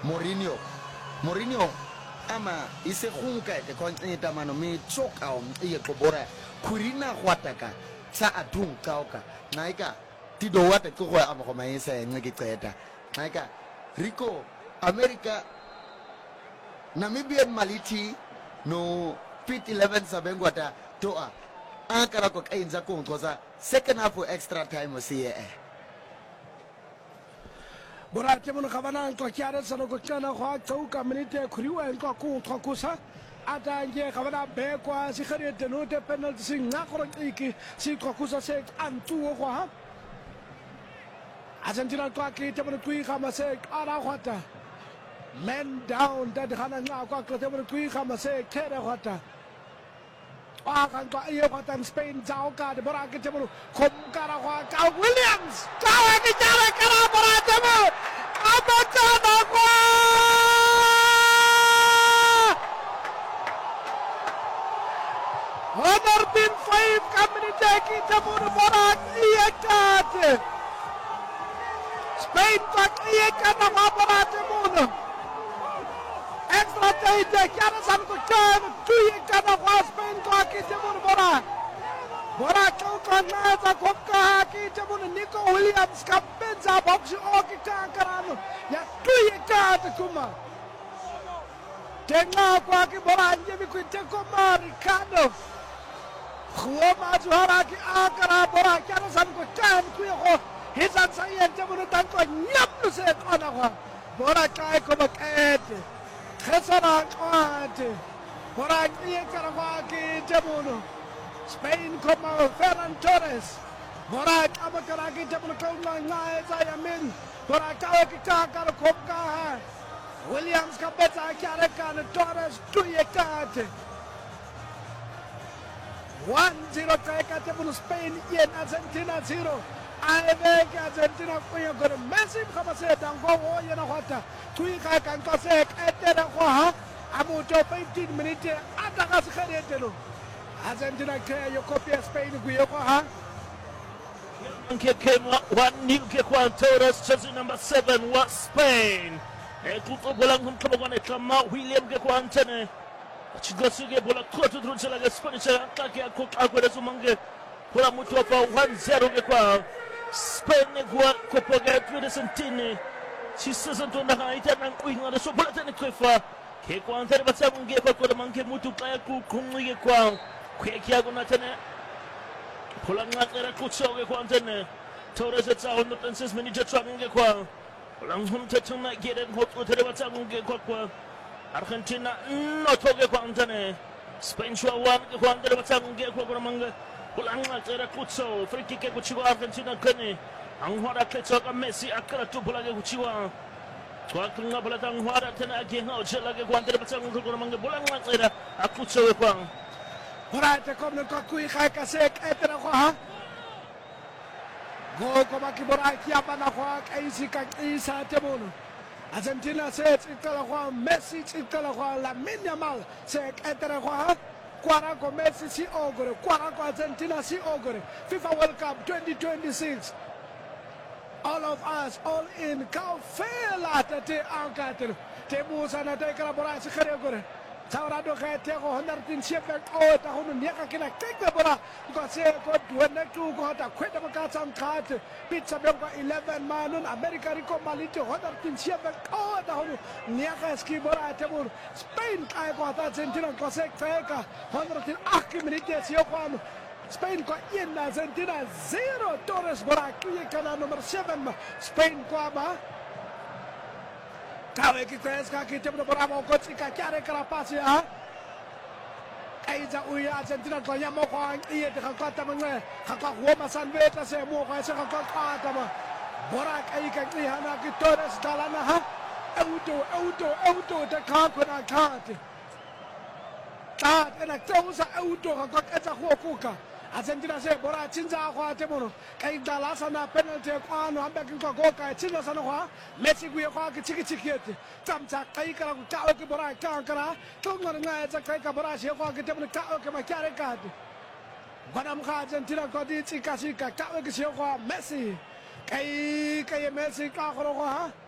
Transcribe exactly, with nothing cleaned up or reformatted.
Mourinho Mourinho ama ise khunka te konta mano mi choka o iye kobora kurina kwataka sa atung kauka naika tido wate ko kwa ama ko maisa ngeke ceta naika Rico America Namibian Maliti no pit eleven sabengwata toa ankara ko kainza ko ngoza second half extra time osiye Borate mo khabana ko kyara sano ko kana khwa tsauka minute khuriwa nko ko tlokosa ata nge khabana be kwa si kharete no te penalty sing na khoro iki si tlokosa se antu go ha Argentina kwa ke te mo tui khama se ara khwata men down da khana nga kwa ke te mo tui khama se khere khwata a kan kwa ye khwata Spain jao ka de bora ke te mo khom kara khwa ka Williams ka ke jara kara bora te mo Abachana kwa Honor bin five community ki jamur borak iyakat Spain pak iyakat na borak mun extra time kyara san ko kan tu iyakat na Spain ko ki jamur borak borak ko kana za ko ka ki jamur Nico Williams ka benza box o ki kankarano ya tu iyakat kuma tenga kwa ki borak nje ko teko Ricardo Khoma juara ki akara bora kyara san ko kan ku yo hisan sayen jamur tan ko nyap se kona ko bora kai ko baket khasana kwate bora ki kara kwa ki jamur Spain como Ferran Torres bora kama kara ki jamur ko ngai saya min bora ka ki ka kara ko ka Williams ka beta kyara kan Torres tu ye kate one zero kaika tebulu Spain yen Argentina zero I think Argentina kuya gore Messi kama se dango o yena hota tui kaika nko se etera ko ha amuto fifteen minutes ataka sekare telo Argentina ke yo kopia Spain kuya ko ha Nke came one new ke kwa Torres jersey number seven was Spain e tuto bolang hum kama kama William ke kwa Antene Chigasuge bola kotu drunchela ga Spanish atake ko akwere sumange bola mutu hapa one zero kwa Spain kwa kopoga twenty seventeen chisasa tonda haita nang kuinga so bola tene kwefa ke kwa antere batsamunge kwa kwa manke mutu kaya ku kunge kwa kwekia kuna tene bola ngakera kutsoge kwa antene Torres etsa one hundred six minutes tsange kwa bola humte tuna gere ko tere batsamunge kwa kwa Argentina no toge kwa antene Spain shwa wan kwa antene batsange kwa kwa manga bulanga tsera kutso free kick kuchiwa Argentina kane anghwara ketso ka Messi akara tu bulage kuchiwa kwa kunga bulata anghwara tena agenga ochelage kwa antene batsange kwa manga bulanga tsera akutso kwa Borate komne kwa kui khaika sek etera kwa ha go koma ki boraki apa na kwa kaisi ka isa temono Argentina se tsitela kwa Messi tsitela kwa Lamine Yamal se etera kwa kwara ko Messi si ogore kwara ko Argentina si ogore FIFA World Cup twenty twenty-six all of us all in ka fela te ankater te musa na te kala bora se khare gore Saura do khate ko hundred tin shepe o ta hunu niaka kila keke bora ko se ko duene tu ko ta kwenda maka sam khate pizza be ko eleven manun America ri ko malite hundred tin shepe o ta hunu niaka ski bora te bur Spain kai ko ta Argentina ko se feka hundred tin ak minute si ko anu Spain ko in Argentina zero Torres bora ki kana number seven Spain ko ba Kawe ki kreska ki tebno bravo ko tsika kyare kala pasi ha Aiza uya Argentina ko nyamo ko iye de ka ta mwe ka ka ho masan beta se mo ko se ka ka ta ma borak ai ka ni hana ki Torres dalana ha auto auto auto de ka ko na ka te ta ena tausa auto ka ka etsa ho kuka Argentina se bora chinza kwa temono kai dalasa na penalty kwa no ambe kwa goka chinza sana kwa Messi kuye kwa kichiki chikete tamcha kai kala ku tawo ki bora kankara to ngana nga za kai ka bora she kwa ki temono tawo ke makare ka bana mu Argentina ko di chika chika tawo ki she kwa Messi kai kai Messi ka ko kwa